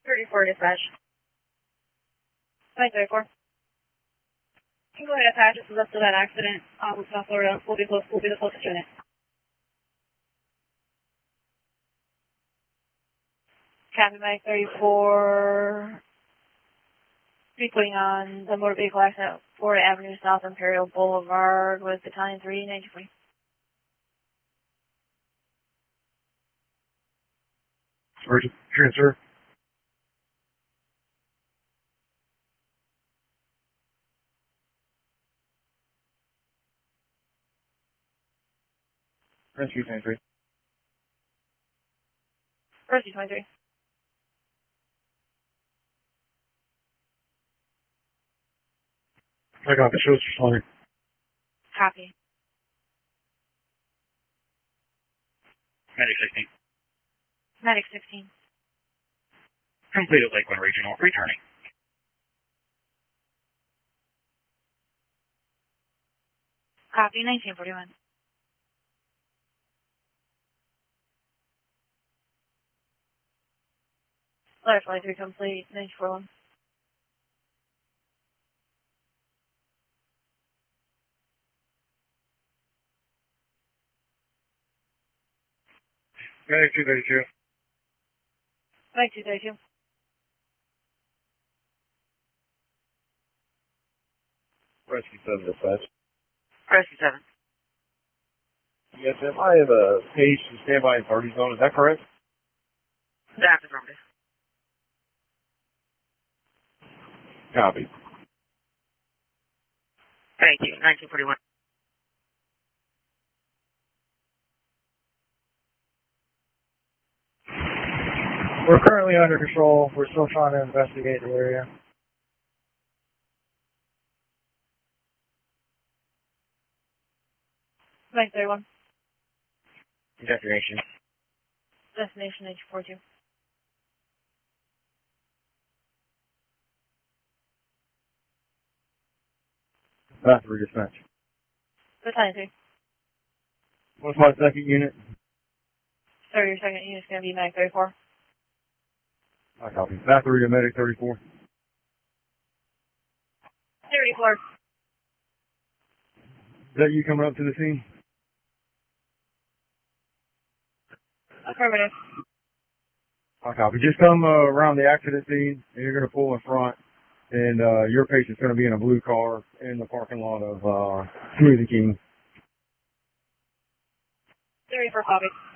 34 dispatch. 934. You can go ahead and attach. This is up to that accident with South Florida. We'll be the closest unit. Captain Mike 34. Be putting on the motor vehicle accident, Florida Avenue, South Imperial Boulevard with Battalion 3, 1920. Urgent transfer. Rescue 23. Rescue 23. I got the shows responding. Copy. Medic 16. Medic 16. Completed Lakeland Regional. Returning. Copy, 1941. Letter 23 complete, 1941. Medic 232. Medic 232. Rescue 7 dispatch. Rescue 7. Yes, ma'am. I have a page to standby in party zone. Is that correct? That's affirmative. Copy. Thank you, 1941. We're currently under control. We're still trying to investigate the area. Mike 31. Destination. Destination 1942. Bathroom dispatch. Battalion 3. What's my second unit? Sir, your second unit's going to be Medic 34. I copy. Bathroom to medic 34. 34. Is that you coming up to the scene? Affirmative. I copy. Just come around the accident scene, and you're going to pull in front, and your patient's going to be in a blue car in the parking lot of Smoothie King. 34 copy.